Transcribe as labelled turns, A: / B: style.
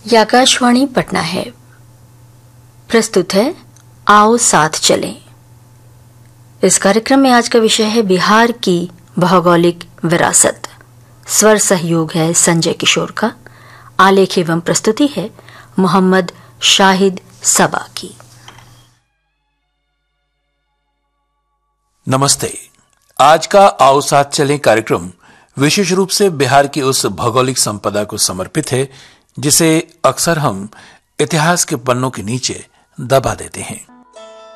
A: ये आकाशवाणी पटना है। प्रस्तुत है आओ साथ चलें। इस कार्यक्रम में आज का विषय है बिहार की भौगोलिक विरासत। स्वर सहयोग है संजय किशोर का। आलेख एवं प्रस्तुति है मोहम्मद शाहिद सबा की।
B: नमस्ते। आज का आओ साथ चलें कार्यक्रम विशेष रूप से बिहार की उस भौगोलिक संपदा को समर्पित है जिसे अक्सर हम इतिहास के पन्नों के नीचे दबा देते हैं।